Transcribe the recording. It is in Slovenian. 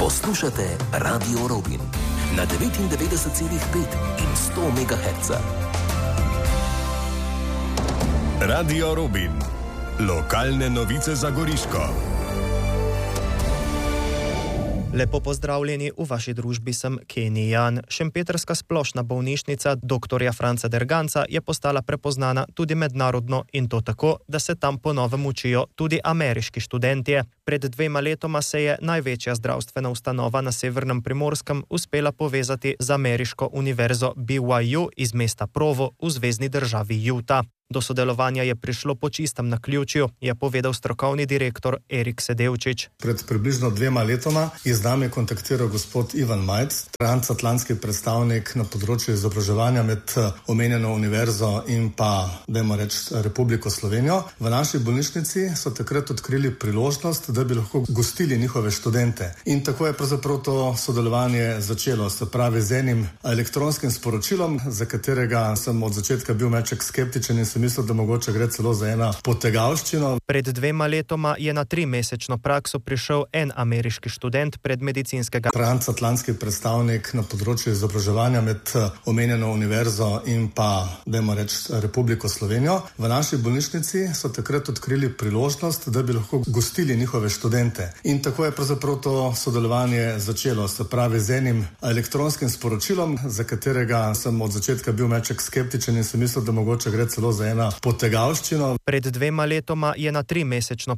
Poslušate Radio Robin na 99,5 in 100 MHz. Radio Robin. Lokalne novice za Goriško. Lepo pozdravljeni, v vaši družbi sem Kenny Jan. Šempetrska splošna bolnišnica dr. Franca Derganca je postala prepoznana tudi mednarodno in to tako, da se tam po novem učijo tudi ameriški študentje. Pred 2 letoma se je največja zdravstvena ustanova na Severnem Primorskem uspela povezati z ameriško univerzo BYU iz mesta Provo v zvezni državi Utah. Do sodelovanja je prišlo po čistem naključju, je povedal strokovni direktor Erik Sedevčič. Pred približno 2 letoma je z nami kontaktiral gospod Ivan Majc, transatlantski predstavnik na področju izobraževanja med omenjeno univerzo in pa, dajmo reči, Republiko Slovenijo. V naši bolnišnici so takrat odkrili priložnost, da bi lahko gostili njihove študente. In tako je pravzaprav to sodelovanje začelo, se pravi z enim elektronskim sporočilom, za katerega sem od začetka bil meček skeptičen in sem mislil, da mogoče gre celo za ena potegavščina. Pred 2 letoma je na 3-mesečno prakso prišel en ameriški študent predmedicinskega. Transatlantski predstavnik na področju izobraževanja med omenjeno univerzo in pa, dajmo reči, Republiko Slovenijo. V naši bolnišnici so takrat odkrili priložnost, da bi lahko gostili njihove študente. In tako je pravzaprav to sodelovanje začelo, se pravi z enim elektronskim sporočilom, za katerega sem od začetka bil meček skeptičen in sem mislil, da mogoče gre celo za ena potegavščina. Pred 2 letoma je na 3-mesečno